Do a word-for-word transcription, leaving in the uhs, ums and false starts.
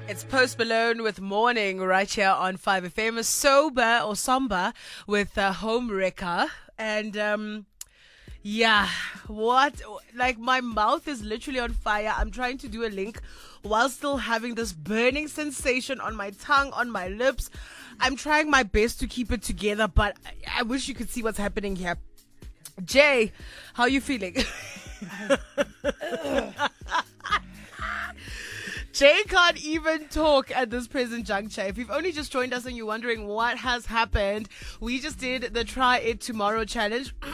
It's Post Malone with Morning right here on five F M. Sober or Somber with uh, Home Wrecker. And um, yeah, what? Like my mouth is literally on fire. I'm trying to do a link while still having this burning sensation on my tongue, on my lips. I'm trying my best to keep it together, but I, I wish you could see what's happening here. Jay, how are you feeling? Jay can't even talk at this present juncture. If you've only just joined us and you're wondering what has happened, we just did the Try It Tomorrow challenge.